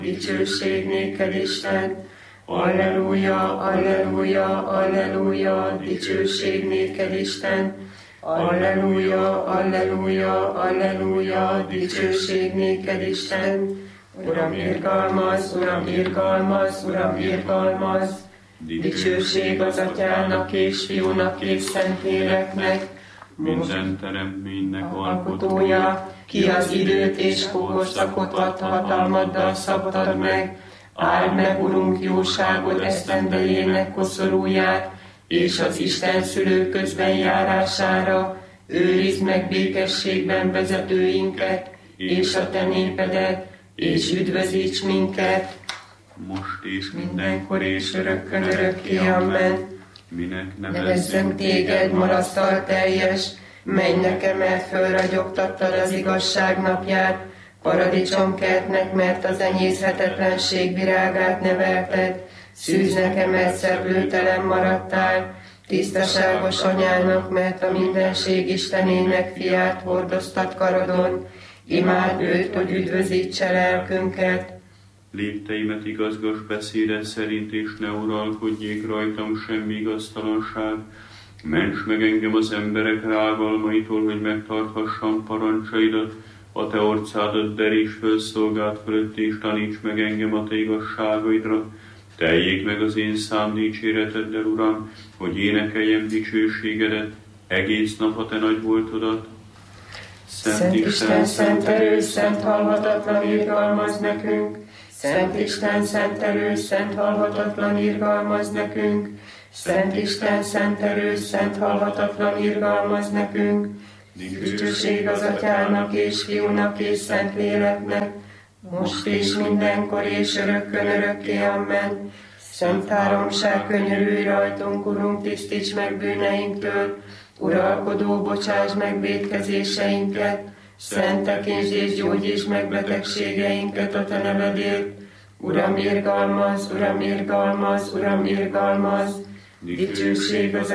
Dicsőség néked, Isten! Alleluja, alleluja, alleluja, dicsőség néked, Isten! Alleluja, alleluja, alleluja, dicsőség néked, Isten! Uram, irgalmaz, Uram, irgalmaz, Uram, irgalmaz! Dicsőség az Atyának és Fiúnak és Szentléleknek, minden teremtménynek alkotója, ki az időt és korszakot hatalmaddal szabtad meg, áld meg, Urunk, jóságod esztendejének koszorúját, és az Isten szülő közben járására őrizd meg békességben vezetőinket, és a te népedet, és üdvözíts minket, most és mindenkor és örökkön örökké, amen. Minek Nevezzem téged, marasztal teljes, menj nekem, mert fölragyogtattad az igazság napját, paradicsomkertnek, mert az enyészhetetlenség virágát nevelted, szűz nekem, mert szeplőtelen maradtál, tisztaságos anyának, mert a mindenség Istenének fiát hordoztat karodon, imád őt, hogy üdvözítse lelkünket. Lépteimet igazgass beszéde szerint, és ne uralkodjék rajtam semmi igaztalanság. Ments meg engem az emberek rágalmaitól, hogy megtarthassam parancsaidat, a te orcádat deríts föl szolgád fölött, és taníts meg engem a te igazságaidra. Teljék meg az én szám dicséreteddel, Uram, hogy énekeljem dicsőségedet, egész nap a te nagy voltodat. Szent Isten, szent erő, szent halhatatlan, irgalmaz nekünk. Szent Isten, szent erő, szent halhatatlan, irgalmaz nekünk. Szent Isten, szent erő, szent halhatatlan, irgalmaz nekünk. Dicsőség az Atyának és Fiúnak és Szentléleknek, most és mindenkor és örökkön örökké, amen. Szent háromság, könyörülj rajtunk, Urunk, tisztíts meg bűneinktől, uralkodó, bocsáss meg vétkezéseinket, Szent tekintsd és gyógyítsd meg betegségeinket a te nevedért. Uram, irgalmaz, Uram, irgalmaz, Uram, irgalmaz, dicsőség az